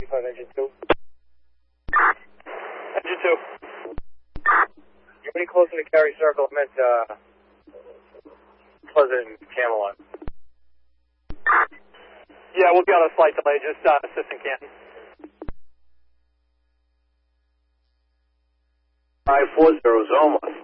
25 engine 2. Engine 2. You any closer to Cary Circle? I meant Pleasant and Camelot. Yeah, we'll be on a slight delay, just assisting Canton. 540 is almost.